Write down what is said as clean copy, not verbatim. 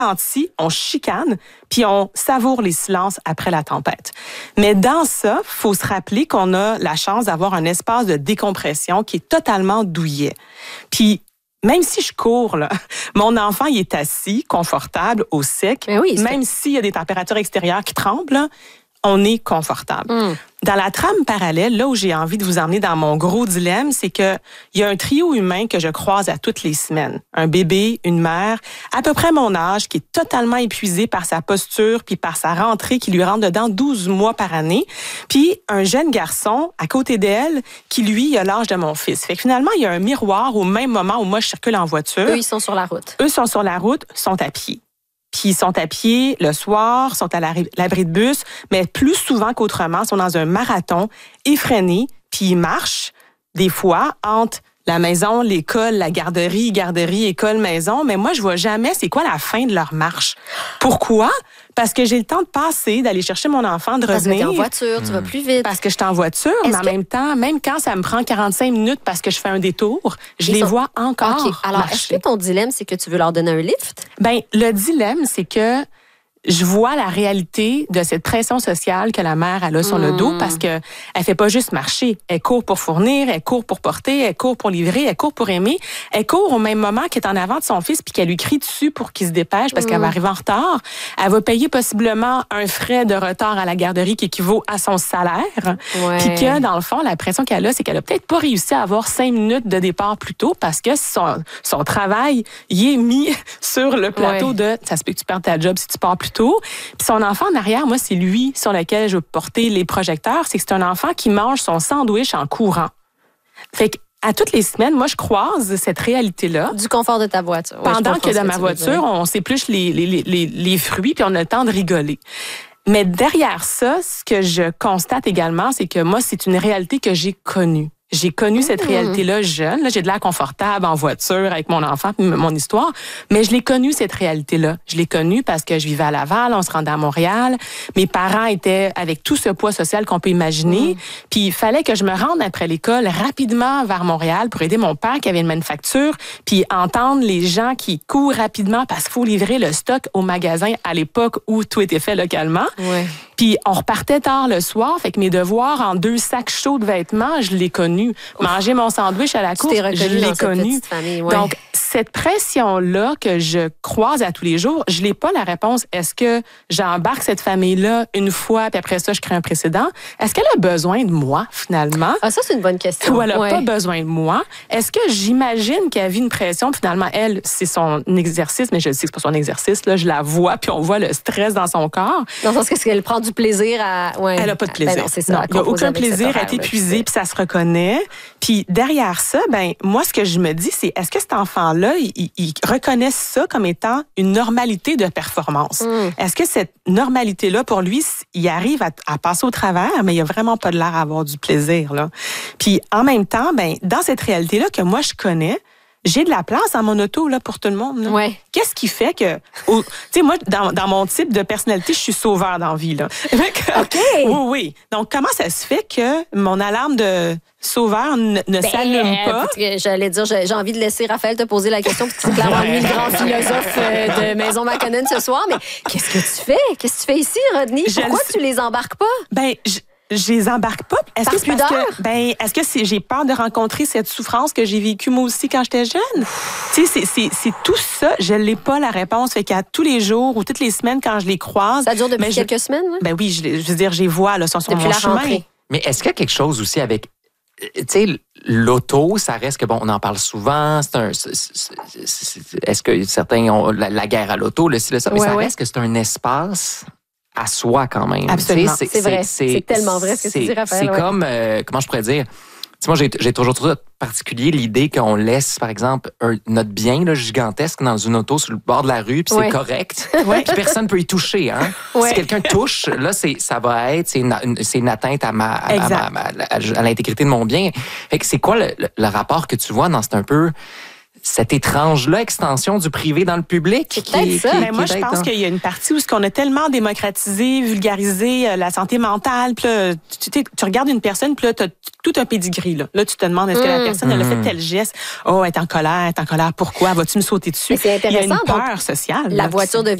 ralentit, on chicane, puis on savoure les silences après la tempête. Mais dans ça, faut se rappeler qu'on a la chance d'avoir un espace de décompression qui est totalement douillet. Puis même si je cours, là, mon enfant, il est assis, confortable, au sec. Oui, même s'il y a des températures extérieures qui tremblent, là, on est confortable. Dans la trame parallèle, là où j'ai envie de vous emmener dans mon gros dilemme, c'est que il y a un trio humain que je croise à toutes les semaines. Un bébé, une mère, à peu près mon âge, qui est totalement épuisé par sa posture puis par sa rentrée qui lui rentre dedans 12 mois par année. Puis un jeune garçon à côté d'elle qui, lui, a l'âge de mon fils. Fait que finalement, il y a un miroir au même moment où moi, je circule en voiture. Eux, ils sont sur la route. Eux sont sur la route, sont à pied. Puis ils sont à pied le soir, sont à l'abri de bus, mais plus souvent qu'autrement, sont dans un marathon effréné, puis ils marchent des fois entre la maison, l'école, la garderie, école, maison, mais moi, je vois jamais c'est quoi la fin de leur marche. Pourquoi? Parce que j'ai le temps de passer, d'aller chercher mon enfant, de revenir. Parce que t'es en voiture, tu vas plus vite. Parce que je suis en voiture, mais en même temps, même quand ça me prend 45 minutes parce que je fais un détour, je les vois encore OK. Alors, marcher. est-ce que ton dilemme, c'est que tu veux leur donner un lift? Ben, le dilemme, c'est que je vois la réalité de cette pression sociale que la mère elle a sur le dos parce que elle fait pas juste marcher. Elle court pour fournir, elle court pour porter, elle court pour livrer, elle court pour aimer. Elle court au même moment qu'elle est en avant de son fils puis qu'elle lui crie dessus pour qu'il se dépêche parce qu'elle va arriver en retard. Elle va payer possiblement un frais de retard à la garderie qui équivaut à son salaire. Puis que, dans le fond, la pression qu'elle a, c'est qu'elle a peut-être pas réussi à avoir 5 minutes de départ plus tôt parce que son travail y est mis sur le plateau de « ça se peut que tu perdes ta job si tu pars plus tôt. Puis son enfant en arrière, moi, c'est lui sur lequel je veux porter les projecteurs. C'est que c'est un enfant qui mange son sandwich en courant. Fait que à toutes les semaines, moi, je croise cette réalité-là. Du confort de ta voiture. Pendant que dans ma voiture, on s'épluche les fruits puis on a le temps de rigoler. Mais derrière ça, ce que je constate également, c'est que moi, c'est une réalité que j'ai connue. J'ai connu cette réalité-là jeune. Là, j'ai de l'air confortable en voiture avec mon enfant, mon histoire. Mais je l'ai connue, cette réalité-là. Je l'ai connue parce que je vivais à Laval, on se rendait à Montréal. Mes parents étaient avec tout ce poids social qu'on peut imaginer. Puis il fallait que je me rende après l'école rapidement vers Montréal pour aider mon père qui avait une manufacture. Puis entendre les gens qui courent rapidement parce qu'il faut livrer le stock au magasin à l'époque où tout était fait localement. Puis on repartait tard le soir. Fait que mes devoirs en 2 sacs chauds de vêtements, je l'ai connu. Manger mon sandwich à la course, je l'ai connu. Donc, cette pression-là que je croise à tous les jours, je n'ai pas la réponse. Est-ce que j'embarque cette famille-là une fois, puis après ça, je crée un précédent? Est-ce qu'elle a besoin de moi, finalement? Ah, ça, c'est une bonne question. Ou elle n'a pas besoin de moi? Est-ce que j'imagine qu'elle vit une pression, puis finalement, elle, c'est son exercice, mais je sais que c'est pas son exercice, là, je la vois, puis on voit le stress dans son corps. Dans le sens qu'elle prend du plaisir à... Elle n'a pas de plaisir. Ben non, c'est ça. Non, il n'y a aucun plaisir, elle est épuisée, puis ça se reconnaît. Puis derrière ça, ben moi, ce que je me dis, c'est est-ce que cet enfant-là, il reconnaît ça comme étant une normalité de performance? Est-ce que cette normalité-là, pour lui, il arrive à passer au travers, mais il a vraiment pas de l'air à avoir du plaisir, là. Puis en même temps, ben dans cette réalité-là que moi, je connais, j'ai de la place dans mon auto là, pour tout le monde. Là. Qu'est-ce qui fait que... Tu sais, moi, dans mon type de personnalité, je suis sauveur dans la vie. Là. Oui. Donc, comment ça se fait que mon alarme de sauveur ne s'allume pas? J'allais dire, j'ai envie de laisser Raphaël te poser la question, parce que c'est clairement lui le grand philosophe de Maison Maconnen ce soir. Mais qu'est-ce que tu fais? Qu'est-ce que tu fais ici, Rodney? Pourquoi tu les embarques pas? Ben, je les embarque pas. Par pudeur? Est-ce que j'ai peur de rencontrer cette souffrance que j'ai vécue moi aussi quand j'étais jeune? Tu sais, c'est tout ça. Je l'ai pas la réponse. Fait qu'à tous les jours ou toutes les semaines quand je les croise. Ça dure depuis quelques semaines? Ouais? Ben oui, je veux dire, je les vois là, sur mon chemin. Rentrée. Mais est-ce qu'il y a quelque chose aussi avec, tu sais, l'auto, ça reste que, bon, on en parle souvent, est-ce que certains ont la guerre à l'auto, le ci, le ça, mais ça reste que c'est un espace à soi quand même. Absolument. C'est vrai. C'est tellement vrai ce que tu dis, Raphaël. C'est comme, comment je pourrais dire, moi, j'ai toujours trouvé particulier l'idée qu'on laisse, par exemple, notre bien là, gigantesque dans une auto sur le bord de la rue, puis c'est correct. Puis personne ne peut y toucher. Hein? Si quelqu'un touche, là, ça va être c'est une atteinte à l'intégrité de mon bien. Fait que c'est quoi le rapport que tu vois dans c'est un peu... cette étrange-là extension du privé dans le public. Mais moi, je pense qu'il y a une partie où on a tellement démocratisé, vulgarisé la santé mentale. Puis là, tu regardes une personne, puis là, tu as tout un pédigree. Là, tu te demandes, est-ce que la personne, elle a fait tel geste? Oh, elle est en colère. Pourquoi? Vas-tu me sauter dessus? C'est intéressant. Il y a une peur sociale. La voiture de